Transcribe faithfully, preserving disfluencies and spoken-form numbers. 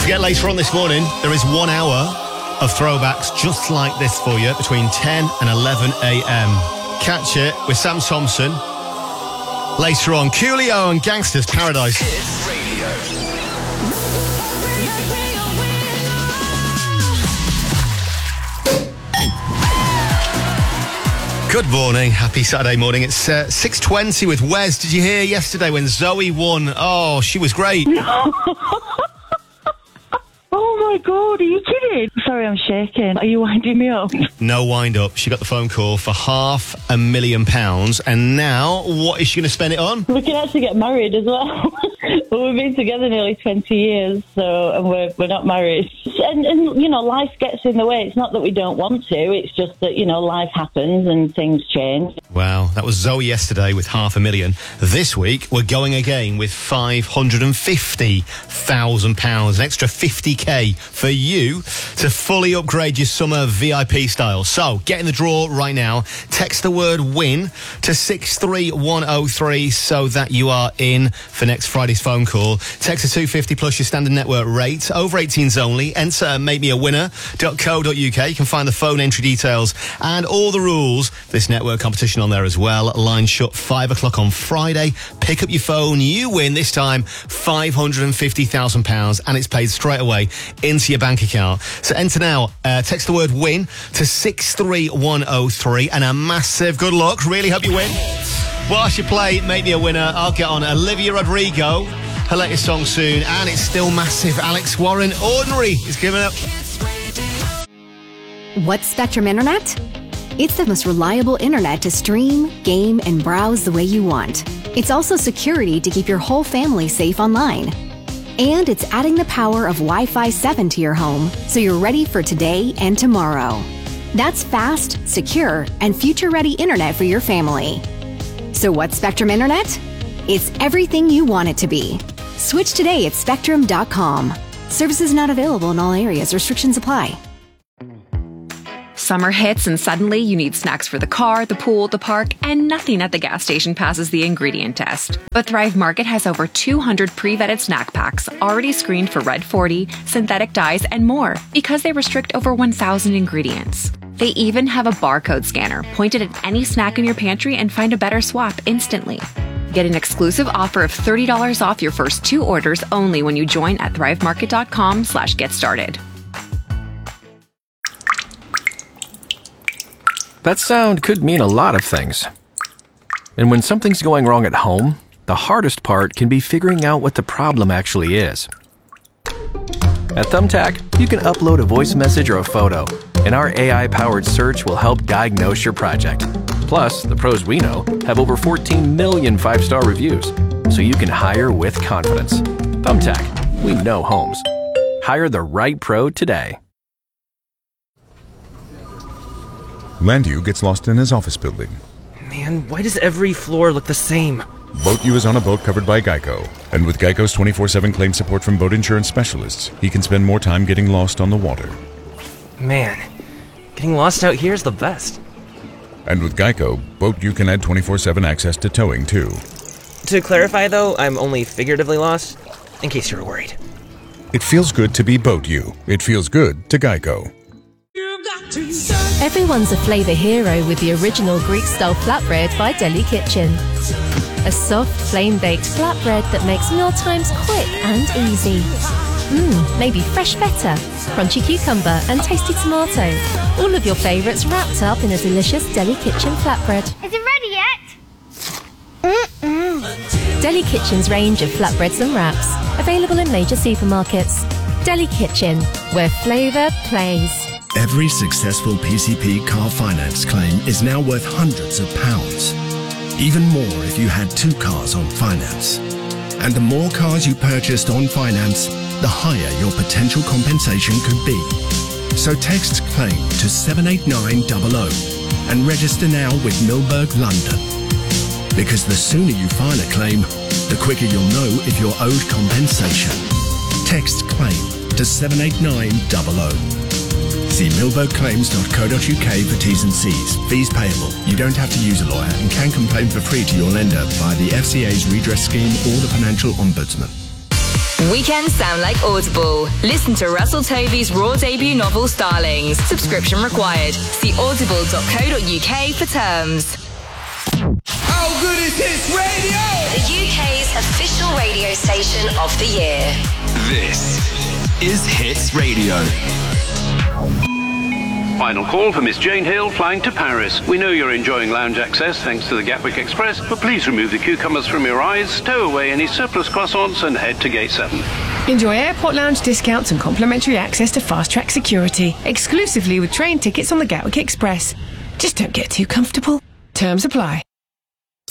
forget, later on this morning, there is one hour of throwbacks just like this for you between ten and eleven a.m. Catch it with Sam Thompson. Later on, Coolio and Gangsters Paradise. Hit Radio. Good morning. Happy Saturday morning. It's uh, six twenty with Wes. Did you hear yesterday when Zoe won? Oh, she was great. Oh my God, are you kidding? Sorry, I'm shaking. Are you winding me up? No wind up. She got the phone call for half a million pounds. And now, what is she going to spend it on? We can actually get married as well. Well, we've been together nearly twenty years, so and we're we're not married. And, and, you know, life gets in the way. It's not that we don't want to. It's just that, you know, life happens and things change. Wow, that was Zoe yesterday with half a million. This week, we're going again with five hundred fifty thousand pounds, an extra fifty k for you to fully upgrade your summer V I P style. So, get in the draw right now. Text the word WIN to six three one oh three so that you are in for next Friday's phone call. Text to two fifty plus your standard network rate. Over eighteens only. Enter make me a winner dot co dot uk. You can find the phone entry details and all the rules. This network competition on there as well. Line shut five o'clock on Friday. Pick up your phone. You win this time five hundred fifty thousand pounds and it's paid straight away into your bank account. So enter now. Uh, text the word WIN to six three one oh three and a massive good luck. Really hope you win. Whilst you play Make Me a Winner, I'll get on Olivia Rodrigo. Her latest song soon, and it's still massive. Alex Warren, Ordinary, is giving up. What's Spectrum Internet? It's the most reliable internet to stream, game, and browse the way you want. It's also security to keep your whole family safe online. And it's adding the power of Wi-Fi seven to your home, so you're ready for today and tomorrow. That's fast, secure, and future-ready internet for your family. So what's Spectrum Internet? It's everything you want it to be. Switch today at spectrum dot com. Services not available in all areas. Restrictions apply. Summer hits and suddenly you need snacks for the car, the pool, the park, and nothing at the gas station passes the ingredient test. But Thrive Market has over two hundred pre-vetted snack packs already screened for Red forty, synthetic dyes, and more because they restrict over one thousand ingredients. They even have a barcode scanner pointed at any snack in your pantry and find a better swap instantly. Get an exclusive offer of thirty dollars off your first two orders only when you join at thrive market dot com slash get started. That sound could mean a lot of things. And when something's going wrong at home, the hardest part can be figuring out what the problem actually is. At Thumbtack, you can upload a voice message or a photo, and our A I-powered search will help diagnose your project. Plus, the pros we know have over fourteen million five-star reviews, so you can hire with confidence. Thumbtack, we know homes. Hire the right pro today. Landu gets lost in his office building. Man, why does every floor look the same? BoatU is on a boat covered by Geico, and with Geico's twenty-four seven claim support from boat insurance specialists, he can spend more time getting lost on the water. Man, getting lost out here is the best. And with Geico, BoatU can add twenty-four seven access to towing, too. To clarify, though, I'm only figuratively lost, in case you were worried. It feels good to be BoatU. It feels good to Geico. Everyone's a flavour hero with the original Greek-style flatbread by Deli Kitchen. A soft, flame-baked flatbread that makes mealtimes quick and easy. Mmm, maybe fresh feta, crunchy cucumber and tasty tomato. All of your favourites wrapped up in a delicious Deli Kitchen flatbread. Is it ready yet? Mm-mm. Deli Kitchen's range of flatbreads and wraps, available in major supermarkets. Deli Kitchen, where flavour plays. Every successful P C P car finance claim is now worth hundreds of pounds. Even more if you had two cars on finance. And the more cars you purchased on finance, the higher your potential compensation could be. So text CLAIM to seven eight nine double oh and register now with Milberg London. Because the sooner you file a claim, the quicker you'll know if you're owed compensation. Text CLAIM to seven eight nine double oh. See milberg claims dot co dot uk for T's and C's. Fees payable. You don't have to use a lawyer and can complain for free to your lender via the F C A's redress scheme or the Financial Ombudsman. Weekends sound like Audible. Listen to Russell Tovey's raw debut novel Starlings. Subscription required. See audible dot co dot uk for terms. How good is Hits Radio? The U K's official radio station of the year. This is Hits Radio. Final call for Miss Jane Hill flying to Paris. We know you're enjoying lounge access thanks to the Gatwick Express, but please remove the cucumbers from your eyes, stow away any surplus croissants and head to gate seven. Enjoy airport lounge discounts and complimentary access to fast-track security, exclusively with train tickets on the Gatwick Express. Just don't get too comfortable. Terms apply.